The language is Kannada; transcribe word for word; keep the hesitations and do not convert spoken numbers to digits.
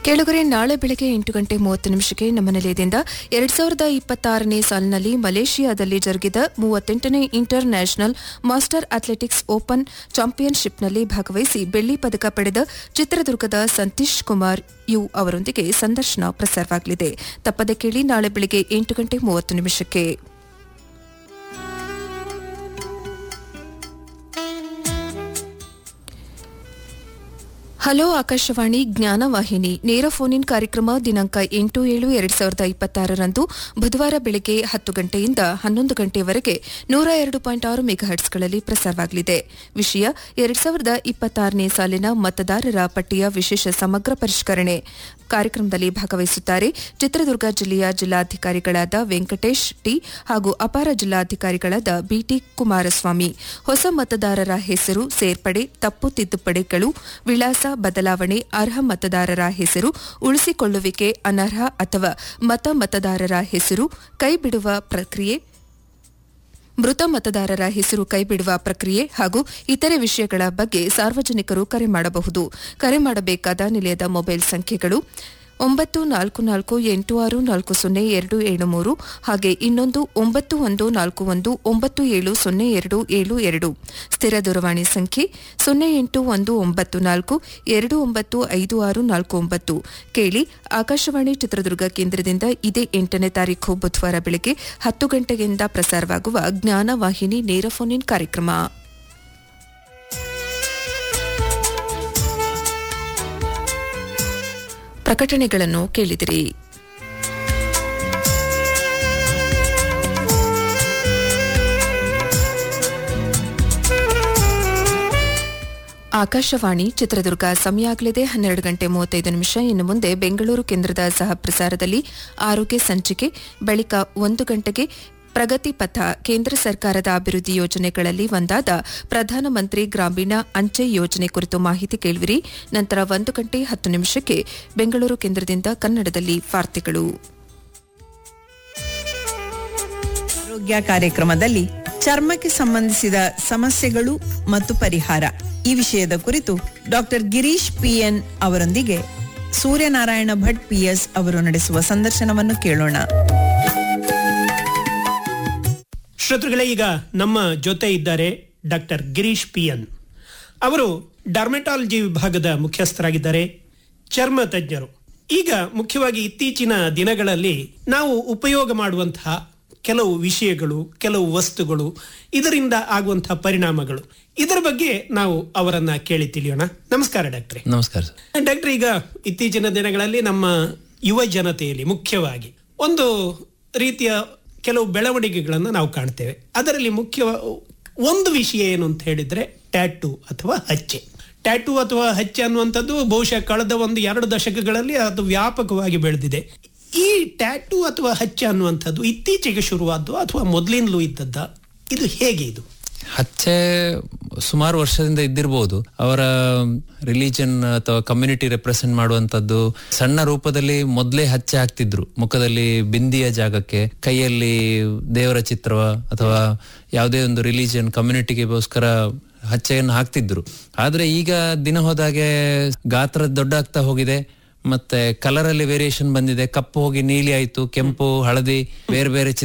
ಕೇಳುಗರೆ, ನಾಳೆ ಬೆಳಗ್ಗೆ ಎಂಟು ಗಂಟೆ ಮೂವತ್ತು ನಿಮಿಷಕ್ಕೆ ನಮ್ಮ ನಿಲಯದಿಂದ ಎರಡ್ ಸಾವಿರದ ಇಪ್ಪತ್ತಾರನೇ ಸಾಲಿನಲ್ಲಿ ಮಲೇಷಿಯಾದಲ್ಲಿ ಜರುಗಿದ ಮೂವತ್ತೆಂಟನೇ inter national master athletics open ಚಾಂಪಿಯನ್ಶಿಪ್ನಲ್ಲಿ ಭಾಗವಹಿಸಿ ಬೆಳ್ಳಿ ಪದಕ ಪಡೆದ ಚಿತ್ರದುರ್ಗದ ಸಂತೀಶ್ ಕುಮಾರ್ ಯು ಅವರೊಂದಿಗೆ ಸಂದರ್ಶನ ಪ್ರಸಾರವಾಗಲಿದೆ. ತಪ್ಪದೆ ಕೇಳಿ, ನಾಳೆ ಬೆಳಗ್ಗೆ ಎಂಟು ಗಂಟೆ ಮೂವತ್ತು ನಿಮಿಷಕ್ಕೆ. ಹಲೋ ಆಕಾಶವಾಣಿ ಜ್ಞಾನವಾಹಿನಿ ನೇರ ಫೋನ್ ಇನ್ ಕಾರ್ಯಕ್ರಮ ದಿನಾಂಕ ಎಂಟು ಏಳು ಎರಡ್ ಸಾವಿರದ ಇಪ್ಪತ್ತಾರರಂದು ಬುಧವಾರ ಬೆಳಗ್ಗೆ ಹತ್ತು ಗಂಟೆಯಿಂದ ಹನ್ನೊಂದು ಗಂಟೆಯವರೆಗೆ ನೂರ ಎರಡು ಪಾಯಿಂಟ್ ಆರು ಮೆಗಾಹರ್ಟ್ಸ್ಗಳಲ್ಲಿ ಪ್ರಸಾರವಾಗಲಿದೆ. ವಿಷಯ ಎರಡ್ ಸಾವಿರದ ಇಪ್ಪತ್ತಾರನೇ ಸಾಲಿನ ಮತದಾರರ ಪಟ್ಟಿಯ ವಿಶೇಷ ಸಮಗ್ರ ಪರಿಷ್ಕರಣೆ. ಕಾರ್ಯಕ್ರಮದಲ್ಲಿ ಭಾಗವಹಿಸುತ್ತಾರೆ ಚಿತ್ರದುರ್ಗ ಜಿಲ್ಲೆಯ ಜಿಲ್ಲಾಧಿಕಾರಿಗಳಾದ ವೆಂಕಟೇಶ್ ಟಿ ಹಾಗೂ ಅಪರ ಜಿಲ್ಲಾಧಿಕಾರಿಗಳಾದ ಬಿಟಿ ಕುಮಾರಸ್ವಾಮಿ. ಹೊಸ ಮತದಾರರ ಹೆಸರು ಸೇರ್ಪಡೆ, ತಪ್ಪು ತಿದ್ದುಪಡಿಗಳು, ವಿಳಾಸ ಬದಲಾವಣೆ, ಅರ್ಹ ಮತದಾರರ ಹೆಸರು ಉಳಿಸಿಕೊಳ್ಳುವಿಕೆ, ಅನರ್ಹ ಅಥವಾ ಮತ ಮತದಾರರ ಹೆಸರು ಕೈಬಿಡುವ ಪ್ರಕ್ರಿಯೆ, ಮೃತ ಮತದಾರರ ಹೆಸರು ಕೈಬಿಡುವ ಪ್ರಕ್ರಿಯೆ ಹಾಗೂ ಇತರೆ ವಿಷಯಗಳ ಬಗ್ಗೆ ಸಾರ್ವಜನಿಕರು ಕರೆ ಮಾಡಬಹುದು. ಕರೆ ಮಾಡಬೇಕಾದ ನಿಲಯದ ಮೊಬೈಲ್ ಸಂಖ್ಯೆಗಳು ಒಂಬತ್ತು ನಾಲ್ಕು ನಾಲ್ಕು ಎಂಟು ಆರು ನಾಲ್ಕು ಸೊನ್ನೆ ಎರಡು ಏಳು ಮೂರು ಹಾಗೆ ಇನ್ನೊಂದು ಒಂಬತ್ತು ಒಂದು ನಾಲ್ಕು ಒಂದು ಒಂಬತ್ತು ಏಳು ಸೊನ್ನೆ ಎರಡು ಏಳು ಎರಡು. ಸ್ಥಿರ ದೂರವಾಣಿ ಸಂಖ್ಯೆ ಸೊನ್ನೆ ಎಂಟು ಒಂದು ಒಂಬತ್ತು ನಾಲ್ಕು ಎರಡು ಒಂಬತ್ತು ಐದು ಆರು ನಾಲ್ಕು ಒಂಬತ್ತು. ಕೇಳಿ, ಆಕಾಶವಾಣಿ ಚಿತ್ರದುರ್ಗ ಕೇಂದ್ರದಿಂದ ಇದೇ ಎಂಟನೇ ತಾರೀಖು ಬುಧವಾರ ಬೆಳಗ್ಗೆ ಹತ್ತು ಗಂಟೆಯಿಂದ ಪ್ರಸಾರವಾಗುವ ಜ್ಞಾನವಾಹಿನಿ ನೇರ ಫೋನ್ ಇನ್ ಕಾರ್ಯಕ್ರಮ. ಪ್ರಕಟಣೆಗಳನ್ನು ಕೇಳಿದಿರಿ. ಆಕಾಶವಾಣಿ ಚಿತ್ರದುರ್ಗ ಸಮಯ ಆಗಲಿದೆ ಹನ್ನೆರಡು ಗಂಟೆ ಮೂವತ್ತೈದು ನಿಮಿಷ. ಇನ್ನು ಮುಂದೆ ಬೆಂಗಳೂರು ಕೇಂದ್ರದ ಸಹ ಪ್ರಸಾರದಲ್ಲಿ ಆರೋಗ್ಯ ಸಂಚಿಕೆ, ಬಳಿಕ ಒಂದು ಗಂಟೆಗೆ ಪ್ರಗತಿ ಪಥ, ಕೇಂದ್ರ ಸರ್ಕಾರದ ಅಭಿವೃದ್ಧಿ ಯೋಜನೆಗಳಲ್ಲಿ ಒಂದಾದ ಪ್ರಧಾನಮಂತ್ರಿ ಗ್ರಾಮೀಣ ಅಂಚೆ ಯೋಜನೆ ಕುರಿತು ಮಾಹಿತಿ ಕೇಳುವಿರಿ. ನಂತರ ಒಂದು ಗಂಟೆ ಹತ್ತು ನಿಮಿಷಕ್ಕೆ ಬೆಂಗಳೂರು ಕೇಂದ್ರದಿಂದ ಕನ್ನಡದಲ್ಲಿ ವಾರ್ತೆಗಳು. ಆರೋಗ್ಯ ಕಾರ್ಯಕ್ರಮದಲ್ಲಿ ಚರ್ಮಕ್ಕೆ ಸಂಬಂಧಿಸಿದ ಸಮಸ್ಯೆಗಳು ಮತ್ತು ಪರಿಹಾರ ಈ ವಿಷಯದ ಕುರಿತು ಡಾಕ್ಟರ್ ಗಿರೀಶ್ ಪಿಎನ್ ಅವರೊಂದಿಗೆ ಸೂರ್ಯನಾರಾಯಣ ಭಟ್ ಪಿಎಸ್ ಅವರು ನಡೆಸುವ ಸಂದರ್ಶನವನ್ನು ಕೇಳೋಣ. ಶ್ರೋತೃಗಳೇ, ಈಗ ನಮ್ಮ ಜೊತೆ ಇದ್ದಾರೆ ಡಾಕ್ಟರ್ ಗಿರೀಶ್ ಪಿಎನ್ ಅವರು. ಡರ್ಮೆಟಾಲಜಿ ವಿಭಾಗದ ಮುಖ್ಯಸ್ಥರಾಗಿದ್ದಾರೆ, ಚರ್ಮ ತಜ್ಞರು. ಈಗ ಮುಖ್ಯವಾಗಿ ಇತ್ತೀಚಿನ ದಿನಗಳಲ್ಲಿ ನಾವು ಉಪಯೋಗ ಮಾಡುವಂತಹ ಕೆಲವು ವಿಷಯಗಳು, ಕೆಲವು ವಸ್ತುಗಳು, ಇದರಿಂದ ಆಗುವಂತಹ ಪರಿಣಾಮಗಳು, ಇದರ ಬಗ್ಗೆ ನಾವು ಅವರನ್ನ ಕೇಳಿ ತಿಳಿಯೋಣ. ನಮಸ್ಕಾರ ಡಾಕ್ಟ್ರೆ. ನಮಸ್ಕಾರ ಸರ್. ಡಾಕ್ಟ್ರೆ, ಈಗ ಇತ್ತೀಚಿನ ದಿನಗಳಲ್ಲಿ ನಮ್ಮ ಯುವ ಜನತೆಯಲ್ಲಿ ಮುಖ್ಯವಾಗಿ ಒಂದು ರೀತಿಯ ಕೆಲವು ಬೆಳವಣಿಗೆಗಳನ್ನು ನಾವು ಕಾಣ್ತೇವೆ. ಅದರಲ್ಲಿ ಮುಖ್ಯ ಒಂದು ವಿಷಯ ಏನು ಅಂತ ಹೇಳಿದ್ರೆ ಟ್ಯಾಟೂ ಅಥವಾ ಹಚ್ಚೆ. ಟ್ಯಾಟೂ ಅಥವಾ ಹಚ್ಚೆ ಅನ್ನುವಂಥದ್ದು ಬಹುಶಃ ಕಳೆದ ಒಂದು ಎರಡು ದಶಕಗಳಲ್ಲಿ ಅದು ವ್ಯಾಪಕವಾಗಿ ಬೆಳೆದಿದೆ. ಈ ಟ್ಯಾಟೂ ಅಥವಾ ಹಚ್ಚೆ ಅನ್ನುವಂಥದ್ದು ಇತ್ತೀಚೆಗೆ ಶುರುವಾದ್ದು ಅಥವಾ ಮೊದಲಿಂದಲೂ ಇದ್ದದ್ದ? ಇದು ಹೇಗೆ? ಇದು ಹಚ್ಚೆ ಸುಮಾರು ವರ್ಷದಿಂದ ಇದ್ದಿರಬಹುದು. ಅವರ ರಿಲಿಜನ್ ಅಥವಾ ಕಮ್ಯುನಿಟಿ ರೆಪ್ರೆಸೆಂಟ್ ಮಾಡುವಂತದ್ದು ಸಣ್ಣ ರೂಪದಲ್ಲಿ ಮೊದಲೇ ಹಚ್ಚೆ ಹಾಕ್ತಿದ್ರು. ಮುಖದಲ್ಲಿ ಬಿಂದಿಯ ಜಾಗಕ್ಕೆ ಕೈಯಲ್ಲಿ ದೇವರ ಚಿತ್ರವ ಅಥವಾ ಯಾವುದೇ ಒಂದು ರಿಲಿಜನ್ ಕಮ್ಯುನಿಟಿಗೆಗೋಸ್ಕರ ಹಚ್ಚೆಯನ್ನು ಹಾಕ್ತಿದ್ರು. ಆದ್ರೆ ಈಗ ದಿನ ಹೋದಾಗೆ ಗಾತ್ರ ದೊಡ್ಡ ಆಗ್ತಾ ಹೋಗಿದೆ, ಮತ್ತೆ ಕಲರ್ ಅಲ್ಲಿ ವೇರಿಯೇಷನ್ ಬಂದಿದೆ. ಕಪ್ಪು ಹೋಗಿ ನೀಲಿ ಆಯ್ತು, ಕೆಂಪು, ಹಳದಿ, ಬೇರೆ ಬೇರೆ